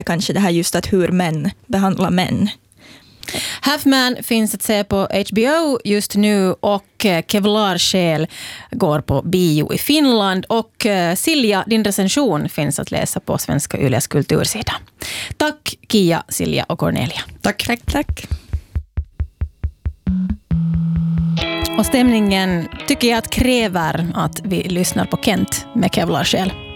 kanske det här just att hur män behandlar män. Half Man finns att se på HBO just nu och Kevlar-själ går på bio i Finland och Silja, din recension finns att läsa på Svenska Yles kultursida. Tack Kia, Silja och Cornelia. Tack. Och stämningen tycker jag att kräver att vi lyssnar på Kent med Kevlar-själ.